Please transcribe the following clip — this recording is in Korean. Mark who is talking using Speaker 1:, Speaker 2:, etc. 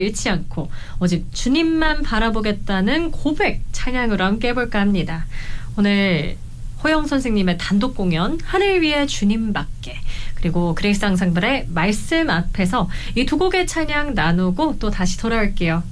Speaker 1: 잃지 않고 오직 주님만 바라보겠다는 고백 찬양으로 함께 해볼까 합니다. 오늘 호영 선생님의 단독 공연 하늘 위에 주님밖에, 그리고 그레이스 앙상블의 말씀 앞에서 이 두 곡의 찬양 나누고 또 다시 돌아올게요.